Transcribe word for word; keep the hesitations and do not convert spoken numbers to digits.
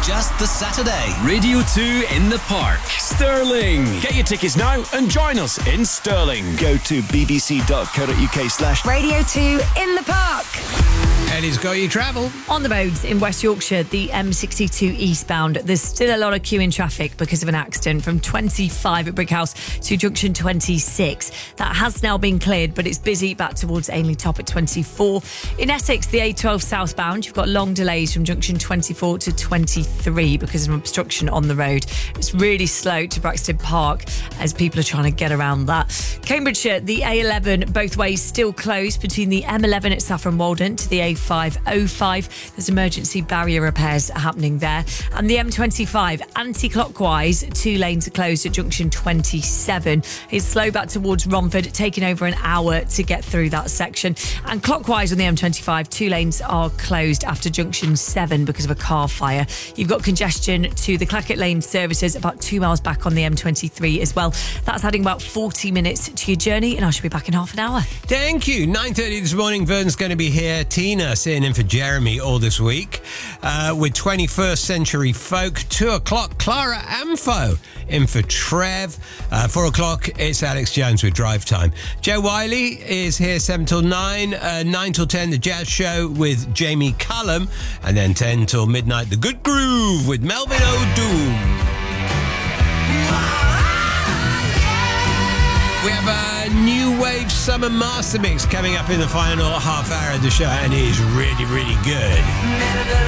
just the Saturday. Radio two in the Park. Stirling. Get your tickets now and join us in Stirling. Go to bbc.co.uk slash Radio two in the Park. Eddie's Got You Travel. On the roads in West Yorkshire, the M sixty-two eastbound, there's still a lot of queue in traffic because of an accident from twenty-five at Brickhouse to junction twenty-six. That has now been cleared, but it's busy back towards Ainley Top at twenty-four. In Essex, the A twelve southbound, you've got long delays from junction twenty-four to twenty-three because of an obstruction on the road. It's really slow to Braxton Park as people are trying to get around that. Cambridgeshire, the A eleven, both ways still closed between the M eleven at Saffron Walden to the A five oh five. There's emergency barrier repairs happening there. And the M twenty-five, anti-clockwise, two lanes are closed at junction twenty-seven. It's slow back towards Romford, taking over an hour to get through that section. And clockwise on the M twenty-five, two lanes are closed after junction seven because of a car fire. You've got congestion to the Clackett Lane services about two miles back on the M twenty-three as well. That's adding about forty minutes to your journey, and I should be back in half an hour. Thank you. nine thirty this morning, Vern's going to be here. Tina sitting in for Jeremy all this week uh, with twenty-first Century Folk. Two o'clock, Clara Amfo in for Trev. Uh, four o'clock, it's Alex Jones with Drive Time. Joe Wiley is here seven till nine. Uh, nine till ten, The Jazz Show with Jamie Cullum. And then ten till midnight, The Good Groove with Melvin O'Doom. We have a new wave summer master mix coming up in the final half hour of the show, and it is really, really good.